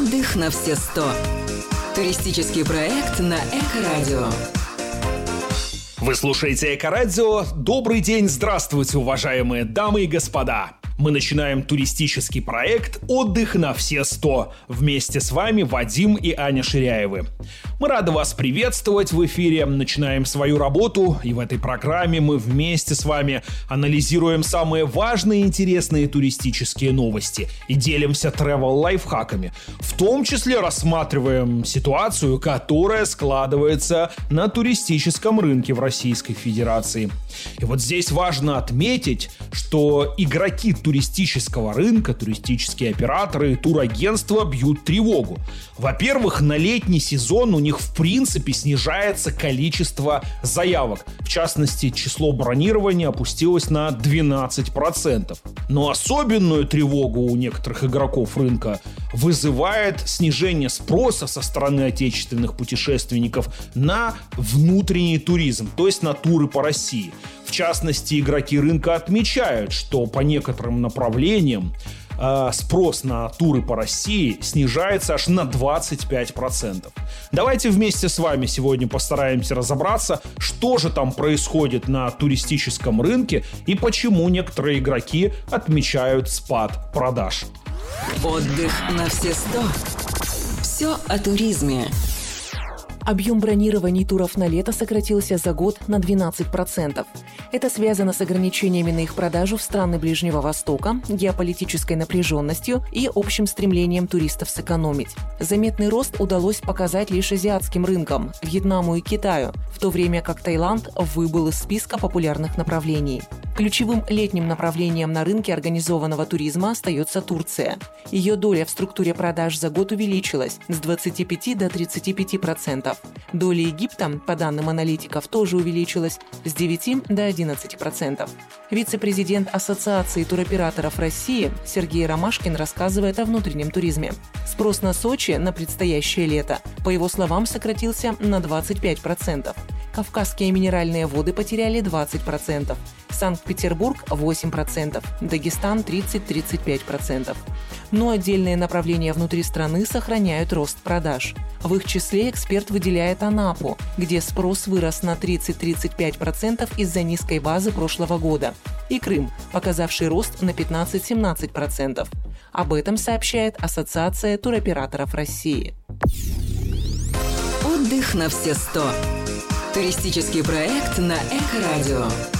Отдых на все 100. Туристический проект на Эко-радио. Вы слушаете Эко-радио. Добрый день, здравствуйте, уважаемые дамы и господа. Мы начинаем туристический проект «Отдых на все 100». Вместе с вами Вадим и Аня Ширяевы. Мы рады вас приветствовать в эфире. Начинаем свою работу, и в этой программе мы вместе с вами анализируем самые важные и интересные туристические новости и делимся travel-лайфхаками. В том числе рассматриваем ситуацию, которая складывается на туристическом рынке в Российской Федерации. И вот здесь важно отметить, что игроки туристического рынка, туристические операторы и турагентства бьют тревогу. Во-первых, на летний сезон у них в принципе снижается количество заявок. В частности, число бронирования опустилось на 12%. Но особенную тревогу у некоторых игроков рынка вызывает снижение спроса со стороны отечественных путешественников на внутренний туризм, то есть на туры по России. В частности, игроки рынка отмечают, что по некоторым направлениям спрос на туры по России снижается аж на 25%. Давайте вместе с вами сегодня постараемся разобраться, что же там происходит на туристическом рынке и почему некоторые игроки отмечают спад продаж. Отдых на все 100. Все о туризме. Объем бронирований туров на лето сократился за год на 12%. Это связано с ограничениями на их продажу в страны Ближнего Востока, геополитической напряженностью и общим стремлением туристов сэкономить. Заметный рост удалось показать лишь азиатским рынкам – Вьетнаму и Китаю, в то время как Таиланд выбыл из списка популярных направлений. Ключевым летним направлением на рынке организованного туризма остается Турция. Ее доля в структуре продаж за год увеличилась с 25 до 35%. Доля Египта, по данным аналитиков, тоже увеличилась с 9 до 11%. Вице-президент Ассоциации туроператоров России Сергей Ромашкин рассказывает о внутреннем туризме. Спрос на Сочи на предстоящее лето, по его словам, сократился на 25%. Кавказские минеральные воды потеряли 20%. Санкт-Петербург – 8%, Дагестан – 30-35%. Но отдельные направления внутри страны сохраняют рост продаж. В их числе эксперт выделяет Анапу, где спрос вырос на 30-35% из-за низкой базы прошлого года, и Крым, показавший рост на 15-17%. Об этом сообщает Ассоциация туроператоров России. Отдых на все 100. Туристический проект на Эко-радио.